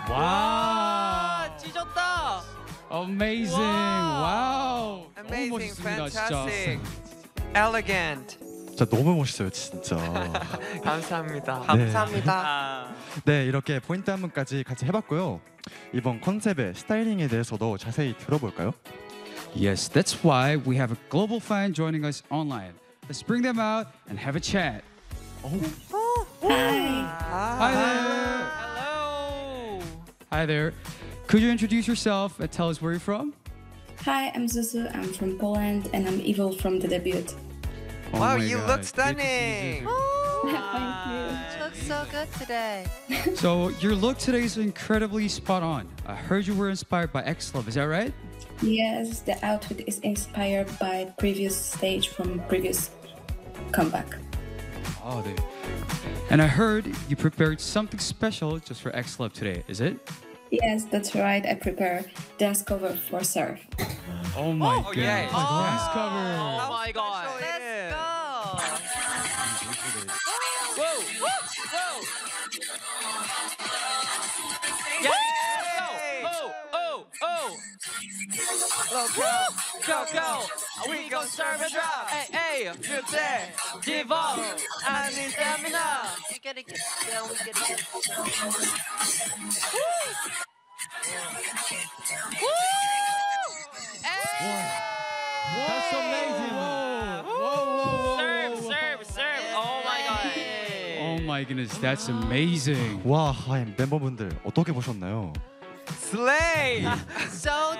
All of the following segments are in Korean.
와, 찢었다. Amazing. 와우. Amazing, 너무 멋있습니다, fantastic, 진짜. elegant. 진짜 너무 멋있어요, 진짜. 감사합니다. 감사합니다. 네, 이렇게 포인트 한 분까지 같이 해봤고요. 이번 컨셉의 스타일링에 대해서도 자세히 들어볼까요? Yes, that's why we have a global fan joining us online. Let's bring them out and have a chat. Hi there. Hello. Hi there. Could you introduce yourself and tell us where you're from? Hi, I'm Zuzu. I'm from Poland and I'm Evil from the debut. Oh Wow, my you God, look good to see stunning. Zuzu. Thank you. Looks so good today. So your look today is incredibly spot on. I heard you were inspired by X Love. Is that right? Yes, the outfit is inspired by previous stage from previous comeback. Oh, 네. And I heard you prepared something special just for X Love today. Is it? Yes, that's right. I prepare dance cover for Surf. Oh my Oh, God. yes. Dance cover. Oh my God. special it is. Let's go. Whoa, whoa. Yeah. Oh. Go. We gon' serve and drop. Hey, good day. Give up. I need stamina. We gotta get down. We gotta get Woo! Hey! That's amazing. Serve. Oh my God. Oh my goodness, that's amazing. 와, 멤버분들 어떻게 보셨나요? Slay. So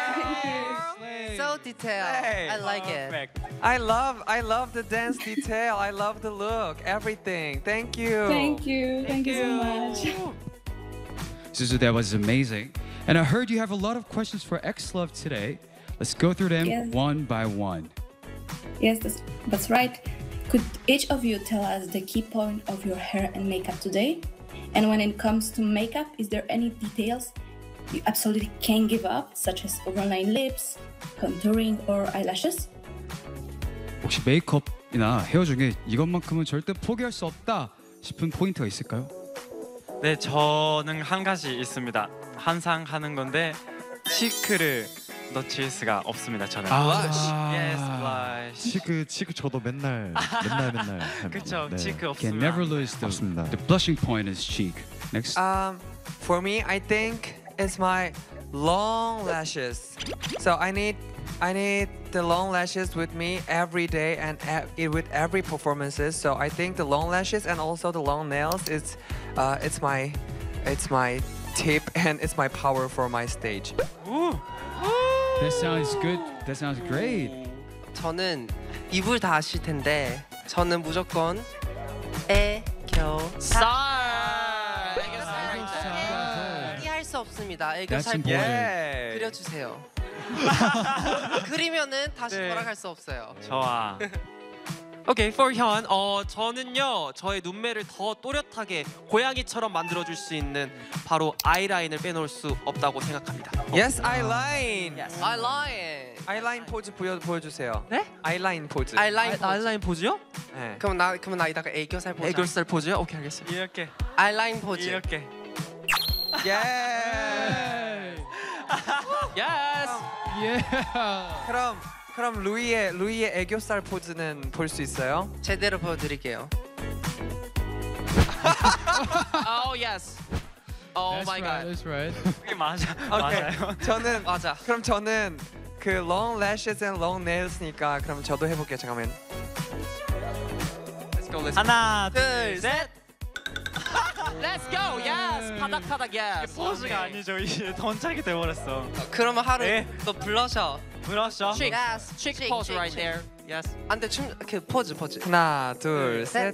detailed. Hey. I like it. I love the dance detail. I love the look. Everything. Thank you. Thank you so much. Zuzu, that was amazing. And I heard you have a lot of questions for X Love today. Let's go through them Yes. one by one. Yes, that's right. Could each of you tell us the key point of your hair and makeup today? And when it comes to makeup, is there any details you absolutely can't give up, such as overline lips, contouring, or eyelashes? 혹시 메이크업이나 헤어 중에 이것만큼은 절대 포기할 수 없다 싶은 포인트가 있을까요? 네, 저는 한 가지 있습니다. 항상 하는 건데 치크를 놓칠 수가 없습니다. 저는. Yes, blush. 치크 저도 맨날 합니다. 그렇죠. 네. 치크 Can 없으면. never lose 맞습니다. the blushing point is cheek. Next. For me, I think it's my long lashes. So I need the long lashes with me every day and with every performances. So I think the long lashes and also the long nails it's my tip and it's my power for my stage. That sounds good. That sounds great. 저는 이불 다 아실 텐데 저는 무조건 애교살. 포기할 수 없습니다. That's 애교살 important. Yeah. 그려주세요. 그리면은 다시 네. 돌아갈 수 없어요. 좋아. 오케이, for 현. 저는요 저의 눈매를 더 또렷하게 고양이처럼 만들어줄 수 있는 바로 아이라인을 빼놓을 수 없다고 생각합니다. Yes, eyeliner. 아이라인 포즈 보여주세요. 네? eyeliner 포즈. 아이라인 포즈요? 네. 그럼 나 이따가 애교살 보자. 애교살 포즈요? 오케이, 알겠어요. 이렇게. 아이라인 포즈. 이렇게. Yeah. Yes. Yeah. 그럼 루이의 애교살 포즈는 볼 수 있어요? 제대로 보여드릴게요. Oh yes. Oh That's my right. god. That's right. 그게 맞아. 오케이. 맞아요. 맞아. 그럼 저는 그 long lashes and long nails니까 그럼 저도 해볼게요. 잠깐만. Let's go. 하나, 둘, 셋. Let's go. Yes. 파닥파닥 yes. 포즈가 아니죠. 이제 던짝이 돼버렸어. 그러면 하루 네. 너 블러셔. 불었죠? Chick. Yes. Chick pose right there. Yes. 안돼 그 포즈. 하나, 둘, 셋.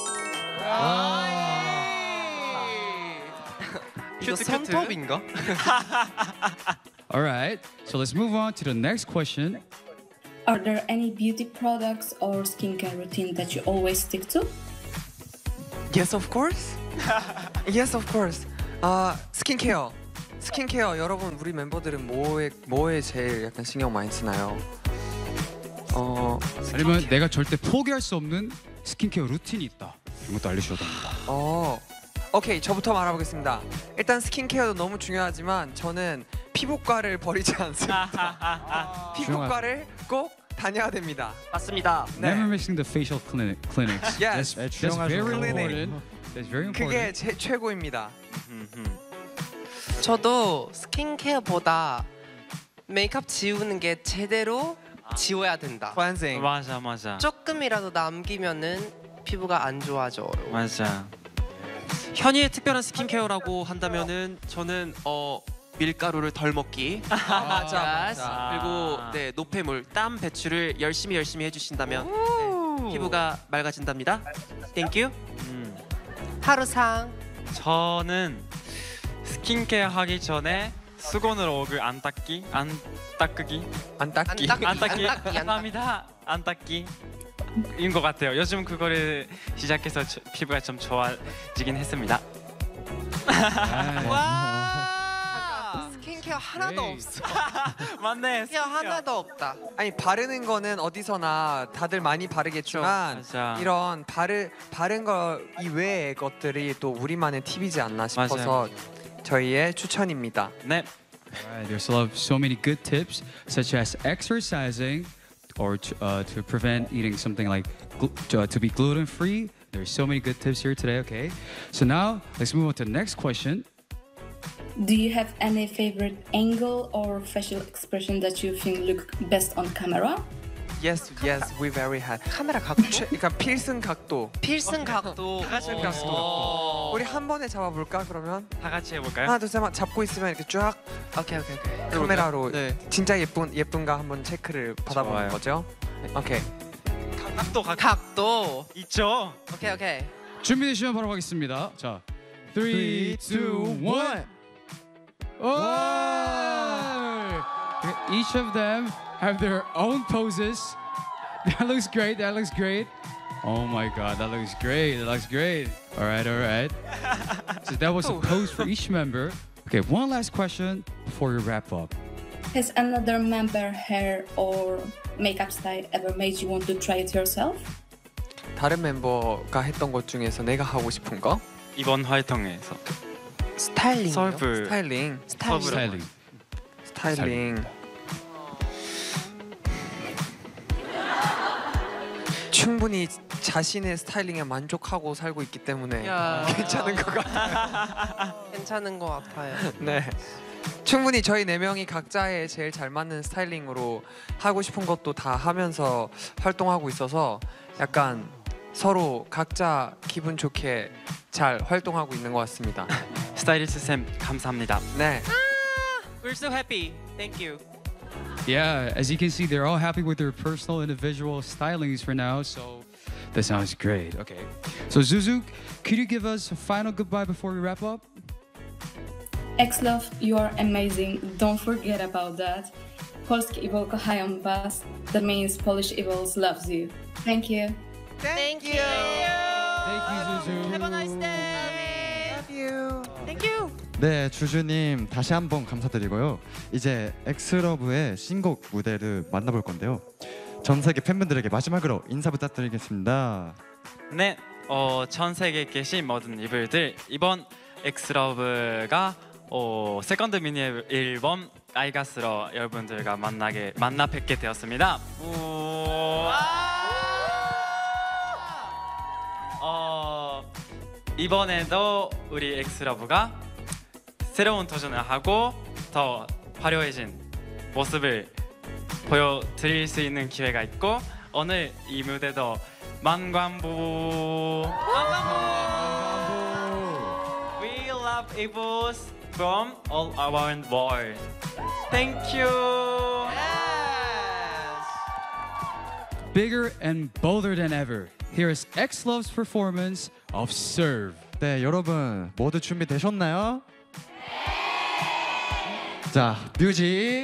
이거 큐트, 큐트. 손톱인가? All right. So let's move on to the next question. Are there any beauty products or skincare routine that you always stick to? Yes, of course. Yes, of course. 스킨케어. 스킨케어 여러분 우리 멤버들은 뭐에 제일 약간 신경 많이 쓰나요? 아니면 내가 절대 포기할 수 없는 스킨케어 루틴이 있다. 이런 것도 알려주셔도 됩니다. 오케이, 저부터 말해보겠습니다. 일단 스킨케어도 너무 중요하지만 저는 피부과를 버리지 않습니다. 피부과를 꼭 다녀야 됩니다. 맞습니다. Never missing the facial clinics. Yes. That's 주영아 very clinic. important. That's very important. 그게 최고입니다. 저도 스킨케어보다 메이크업 지우는 게 제대로 지워야 된다. Cleansing. 맞아. 조금이라도 남기면은 피부가 안 좋아져요. 맞아. 현이의 특별한 스킨케어라고 한다면은 저는 밀가루를 덜 먹기 맞아. 그리고 네 노폐물 땀 배출을 열심히 해주신다면 네, 피부가 맑아진답니다. Thank you. 하루상 저는 스킨케어 하기 전에 수건으로 얼굴 안 닦기. 안 닦기. 감사합니다. 안 닦기. 인 것 같아요. 요즘 그거를 시작해서 피부가 좀 좋아지긴 했습니다. 와 스킨케어 하나도 없어. 맞네. 스킨케어 하나도 없다. 아니 바르는 거는 어디서나 다들 많이 바르겠지만 맞아. 이런 바른 거 이외의 것들이 또 우리만의 팁이지 않나 싶어서 맞아요. 저희의 추천입니다. 네. Alright, there's so many good tips, such as exercising, or to prevent eating something like to be gluten free. There's so many good tips here today. Okay, so now let's move on to the next question. Do you have any favorite angle or facial expression that you think look best on camera? Yes, we very hard. 카메라 각도? 그러니까 필승 각도. 필승 각도. 필승 각도. 우리 한 번에 잡아볼까 그러면? 다 같이 해볼까요? 하나 둘 셋 잡고 있으면 이렇게 쫙 오케이. 카메라로 네. 진짜 예쁜가 한번 체크를 받아보는 좋아요. 거죠. 오케이. 각도 각도. 있죠. 오케이. 준비되시면 바로 가겠습니다. 자, 3, 2, 1. Oh! Each of them have their own poses. That looks great. Oh my God, that looks great. All right. So that was a pose for each member. Okay, one last question before we wrap up. Has another member hair or makeup style ever made you want to try it yourself? 다른 멤버가 했던 것 중에서 내가 하고 싶은 거? 이번 활동에서 스타일링. 서브 스타일링. 충분히 자신의 스타일링에 만족하고 살고 있기 때문에 야. 괜찮은 것 같아요. 괜찮은 것 같아요. 네. 충분히 저희 네 명이 각자의 제일 잘 맞는 스타일링으로 하고 싶은 것도 다 하면서 활동하고 있어서 약간 서로 각자 기분 좋게 잘 활동하고 있는 것 같습니다. 스타일리스트 쌤 감사합니다. 네. We're so happy. Thank you. Yeah, as you can see, they're all happy with their personal individual stylings for now. So that sounds great. Okay. So Zuzu, could you give us a final goodbye before we wrap up? X-Love, you are amazing. Don't forget about that. Polski Evil kochają was. That means Polish Evils loves you. Thank you. Thank you. Thank you, Zuzu. Have a nice day. Love you. Thank you. 네, 주주님 다시 한번 감사드리고요. 이제 엑스러브의 신곡 무대를 만나볼 건데요. 전 세계 팬분들에게 마지막으로 인사 부탁드리겠습니다. 네, 전 세계에 계신 모든 이불들 이번 엑스러브가 세컨드 미니 앨범 아이가스로 여러분들과 만나 뵙게 되었습니다. 이번에도 우리 엑스러브가 새로운 도전을 하고 더 화려해진 모습을 보여드릴 수 있는 기회가 있고 오늘 이 무대도 만관부 We love Evos from all around the world. Thank you. Bigger and bolder than ever. Here is X-Love's performance of Serve. 네, 여러분 모두 준비되셨나요? 자, 뮤직